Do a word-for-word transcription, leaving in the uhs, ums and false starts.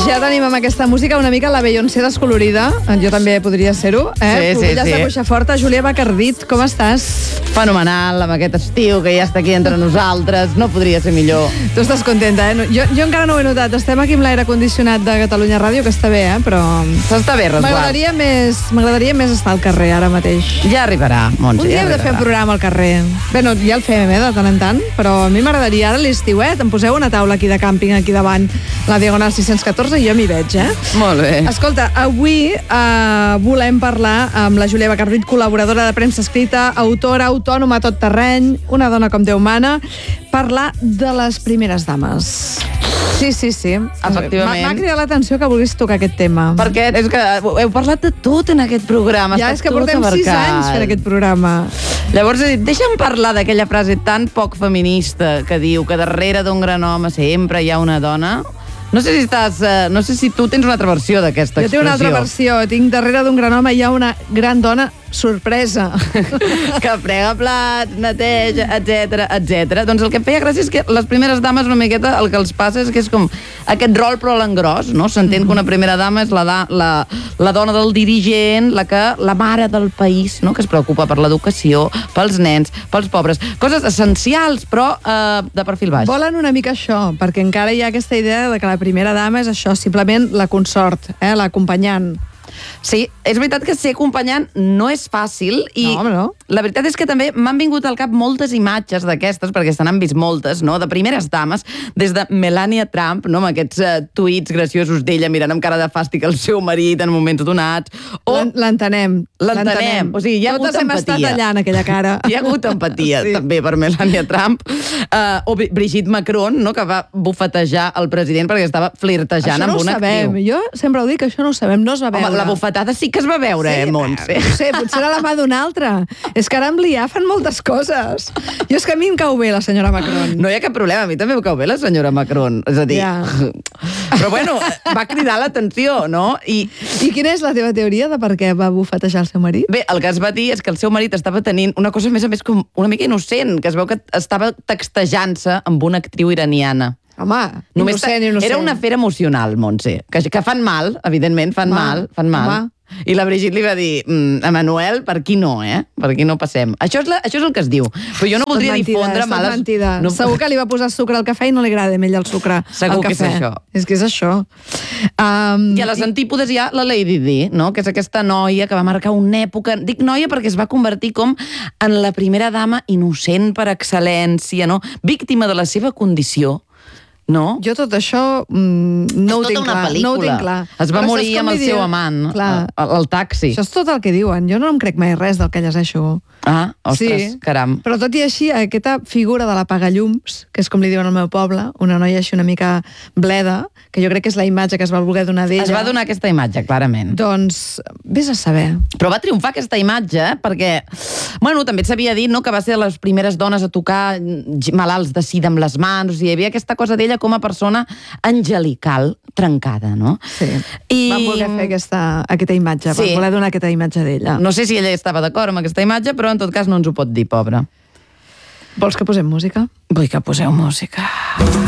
Ja tenim amb aquesta música una mica la Beyoncé descolorida. Jo també podria ser-ho, eh? Sí, sí, sí. de Boixaforta. Júlia Bacardit, com estàs? Fenomenal, amb aquest estiu que ja està aquí entre nosaltres. No podria ser millor. Tu estàs contenta, eh? Jo, jo encara no ho he notat. Estem aquí amb l'aire condicionat de Catalunya Ràdio, que està bé, eh? Però... S'està bé, resguard. M'agradaria més, m'agradaria més estar al carrer ara mateix. Ja arribarà, Montse. Un dia ja hem de fer un programa al carrer. Bé, no, ja el fem, eh, de tant en tant, però a mi m'agradaria ara l'estiuet. Em poseu una taula aquí de càmping, aquí davant, la Diagonal sis-cents catorze, i jo m'hi veig, eh? Molt bé. Escolta, avui eh, volem parlar amb la Júlia Bacardit, col·laboradora de premsa escrita, autora, autònoma a tot terreny, una dona com Déu mana, parlar de les primeres dames. Sí, sí, sí. Efectivament. M'ha cridat l'atenció que vulguis tocar aquest tema. Perquè és que heu parlat de tot en aquest programa. Ja, és que portem sis anys fent aquest programa. Llavors he dit, deixa'm parlar d'aquella frase tan poc feminista que diu que darrere d'un gran home sempre hi ha una dona. No sé si estàs... Uh, no sé si tu tens una altra versió d'aquesta expressió. Jo tinc una altra versió. Tinc darrere d'un gran home hi ha una gran dona sorpresa. Que frega plats, neteja, etcètera, etcètera. Doncs el que em feia gràcia és que les primeres dames una miqueta el que els passa és que és com aquest rol però a l'engròs, no? S'entén que una primera dama és la, da, la, la dona del dirigent, la que la mare del país, no? Que es preocupa per l'educació, pels nens, pels pobres. Coses essencials, però eh, de perfil baix. Volen una mica això, perquè encara hi ha aquesta idea de que la primera dama és això, simplement la consort, eh, l'acompanyant. Sí, és veritat que ser acompanyant no és fàcil i no, home, no. La veritat és que també m'han vingut al cap moltes imatges d'aquestes, perquè se n'han vist moltes, no?, de primeres dames, des de Melania Trump, no?, amb aquests uh, tuits graciosos d'ella mirant amb cara de fàstic el seu marit en moments donats. O... L'entenem. L'entenem. O sigui, hi ha hagut empatia. Totes hem estat allà en aquella cara. Hi ha hagut empatia, sí, també, per Melania Trump. Uh, o Brigitte Macron, no?, que va bufetejar el president perquè estava flirtejant amb una actriu. Això no ho sabem. Jo sempre ho dic, això no ho sabem, no es va veure. Home, la bufetada sí que es va veure, sí, eh, Montse? No sé, potser era la mà d'una altra. És que ara amb l'I A fan moltes coses. Jo és que a mi em cau bé la senyora Macron. No hi ha cap problema, a mi també em cau bé la senyora Macron. És a dir... Ja. Però bueno, va cridar l'atenció, no? I... I quina és la teva teoria de per què va bufetejar el seu marit? Bé, el que es va dir és que el seu marit estava tenint una cosa, a més a més, com una mica innocent, que es veu que estava textejant-se amb una actriu iraniana. Home, Només innocent, innocent. Era un afer emocional, Montse, que, que fan mal, evidentment, fan home, mal, fan mal. Home. I la Brigitte li va dir, mm, Emanuel, per aquí no, eh? Per aquí no passem. Això és, la, això és el que es diu. Però jo no voldria mentida, difondre males... Mentida. No... Segur que li va posar sucre al cafè i no li agrada a ell el sucre Segur al cafè. Segur que és això. És que és això. Um, I a les antípodes hi ha la Lady Di, no? Que és aquesta noia que va marcar una època... Dic noia perquè es va convertir com en la primera dama innocent per excel·lència, no? Víctima de la seva condició. No? Jo tot això mm, no, ho tinc clar, no ho tinc clar. Es va Però morir amb el diu? seu amant, al, al taxi. Això és tot el que diuen. Jo no em crec mai res del que llegeixo. Ah, ostres, sí. caram. Però tot i així, aquesta figura de la pagallums, que és com li diuen al meu poble, una noia així una mica bleda, que jo crec que és la imatge que es va voler donar d'ella. Es va donar aquesta imatge, clarament. Doncs, vés a saber. Però va triomfar aquesta imatge, perquè, bueno, també s'havia dit, no?, que va ser de les primeres dones a tocar malalts de sida amb les mans, o sigui, hi havia aquesta cosa d'ella com a persona angelical trencada, no? Sí. I... Van voler fer aquesta, aquesta imatge, sí. Van voler donar aquesta imatge d'ella. No sé si ella estava d'acord amb aquesta imatge, però en tot cas no ens ho pot dir, pobra. Vols que posem música? Vull que poseu música.